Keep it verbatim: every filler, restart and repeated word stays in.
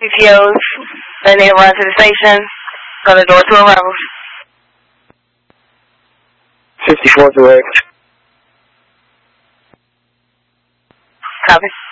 C T Os that need to run to the station. Go to door to arrivals. fifty-four to eight. Copy.